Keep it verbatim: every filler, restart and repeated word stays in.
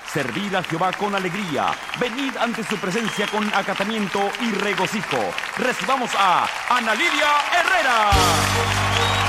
Servid a Jehová con alegría. Venid ante su presencia con acatamiento y regocijo. Recibamos a Ana Lidia Herrera.